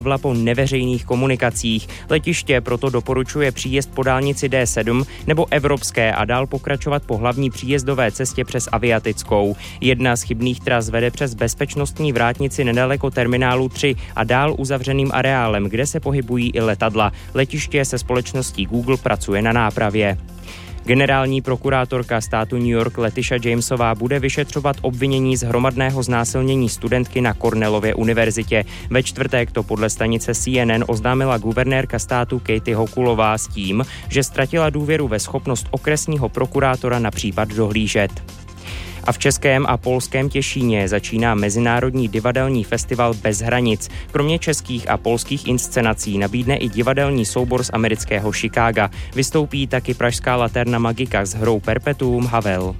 po neveřejných komunikacích. Letiště proto doporučuje příjezd po dálnici D7 nebo evropské a dál pokračovat po hlavní příjezdové cestě přes Aviatickou. Jedna z chybných tras vede přes bezpečnostní vrátnici nedaleko terminálu 3 a dál uzavřeným areálem, kde se pohybují i letadla. Letiště se společností Google pracuje na nápravě. Generální prokurátorka státu New York Letitia Jamesová bude vyšetřovat obvinění z hromadného znásilnění studentky na Cornellově univerzitě. Ve čtvrtek to podle stanice CNN oznámila guvernérka státu Katie Hochulová s tím, že ztratila důvěru ve schopnost okresního prokurátora na případ dohlížet. A v českém a polském Těšíně začíná mezinárodní divadelní festival Bez hranic. Kromě českých a polských inscenací nabídne i divadelní soubor z amerického Chicaga. Vystoupí taky pražská Laterna Magica s hrou Perpetuum Havel.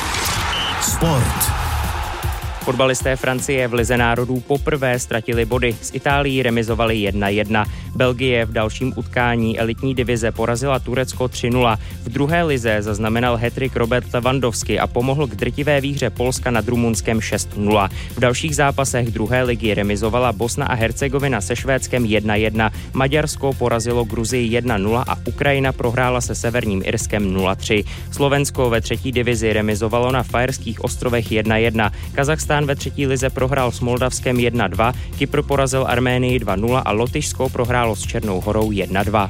Sport. Fotbalisté Francie v Lize národů poprvé ztratili body. S Itálií remizovali 1-1. Belgie v dalším utkání elitní divize porazila Turecko 3-0. V druhé lize zaznamenal hat-trick Robert Lewandowski a pomohl k drtivé výhře Polska nad Rumunskem 6-0. V dalších zápasech druhé ligy remizovala Bosna a Hercegovina se Švédskem 1-1. Maďarsko porazilo Gruzii 1-0 a Ukrajina prohrála se Severním Irskem 0-3. Slovensko ve třetí divizi remizovalo na Faerských ostrovech 1-1. Kazachstán ve třetí lize prohrál s Moldavskem 1-2, Kypr porazil Arménii 2-0 a Lotyšsko prohrálo s Černou Horou 1-2.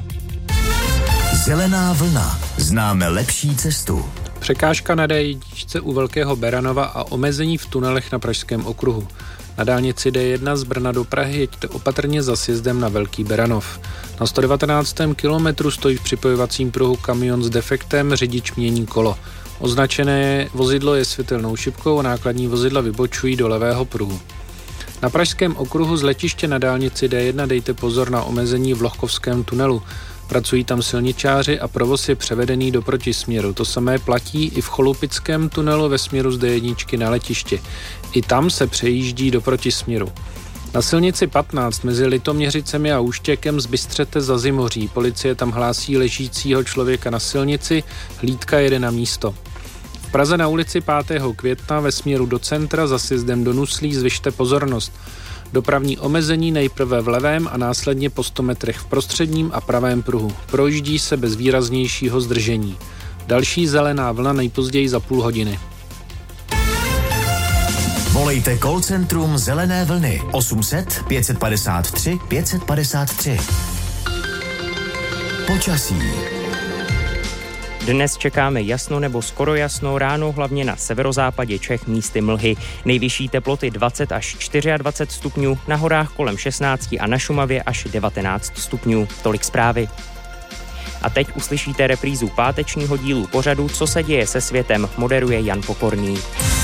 Zelená vlna. Známe lepší cestu. Překážka na D1 u Velkého Beranova a omezení v tunelech na Pražském okruhu. Na dálnici D1 z Brna do Prahy jeďte opatrně za sjezdem na Velký Beranov. Na 119. kilometru stojí v připojovacím pruhu kamion s defektem, řidič mění kolo. Označené vozidlo je světelnou šipkou a nákladní vozidla vybočují do levého pruhu. Na Pražském okruhu z letiště na dálnici D1 dejte pozor na omezení v Lohkovském tunelu. Pracují tam silničáři a provoz je převedený do protisměru. To samé platí i v Cholupickém tunelu ve směru z D1 na letiště. I tam se přejíždí do protisměru. Na silnici 15 mezi Litoměřicemi a Úštěkem zbystřete za Zimoří. Policie tam hlásí ležícího člověka na silnici, hlídka jede na místo. V Praze na ulici 5. května ve směru do centra za sjezdem do Nuslí zvyšte pozornost. Dopravní omezení nejprve v levém a následně po 100 metrech v prostředním a pravém pruhu. Projíždí se bez výraznějšího zdržení. Další zelená vlna nejpozději za půl hodiny. Volejte call centrum Zelené vlny 800 553 553. Počasí. Dnes čekáme jasno nebo skoro jasno, ráno hlavně na severozápadě Čech místy mlhy. Nejvyšší teploty 20 až 24 stupňů, na horách kolem 16 a na Šumavě až 19 stupňů. Tolik zprávy. A teď uslyšíte reprízu pátečního dílu pořadu Co se děje se světem, moderuje Jan Pokorný.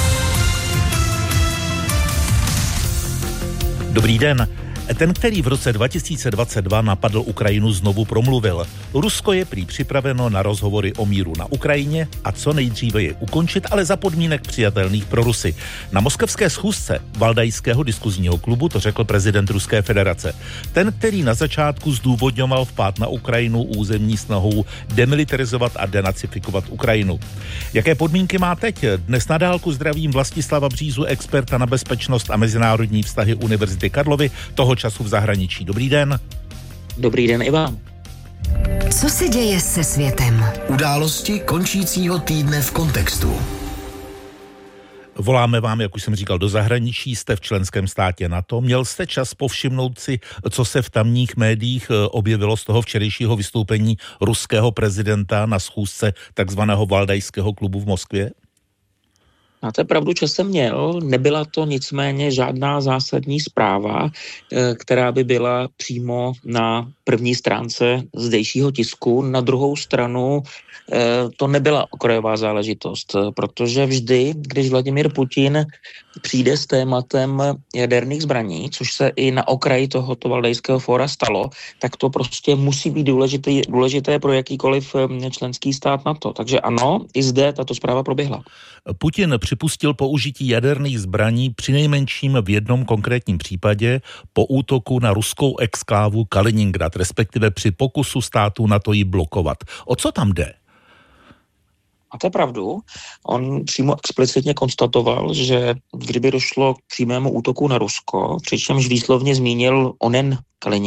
Dobrý den. Ten, který v roce 2022 napadl Ukrajinu, znovu promluvil. Rusko je prý připraveno na rozhovory o míru na Ukrajině a co nejdříve je ukončit, ale za podmínek přijatelných pro Rusy. Na moskevské schůzce Valdajského diskuzního klubu to řekl prezident Ruské federace. Ten, který na začátku zdůvodňoval vpád na Ukrajinu územní snahou demilitarizovat a denacifikovat Ukrajinu. Jaké podmínky má teď? Dnes na dálku zdravím Vlastislava Břízu, experta na bezpečnost a mezinárodní vztahy Univerzity Karlovy, toho času v zahraničí. Dobrý den. Dobrý den i vám. Co se děje se světem? Události končícího týdne v kontextu. Voláme vám, jak už jsem říkal, do zahraničí, jste v členském státě NATO. Měl jste čas povšimnout si, co se v tamních médiích objevilo z toho včerejšího vystoupení ruského prezidenta na schůzce takzvaného Valdajského klubu v Moskvě? Máte pravdu, čas jsem měl, nebyla to nicméně žádná zásadní zpráva, která by byla přímo na první stránce zdejšího tisku. Na druhou stranu to nebyla okrajová záležitost, protože vždy, když Vladimír Putin přijde s tématem jaderných zbraní, což se i na okraji tohoto Valdajského fóra stalo, tak to prostě musí být důležité pro jakýkoliv členský stát NATO. Takže ano, i zde tato zpráva proběhla. Putin připustil použití jaderných zbraní přinejmenším v jednom konkrétním případě po útoku na ruskou exklávu Kaliningrad, respektive při pokusu států NATO ji blokovat. O co tam jde? Máte pravdu. On přímo explicitně konstatoval, že kdyby došlo k přímému útoku na Rusko, přičemž výslovně zmínil onen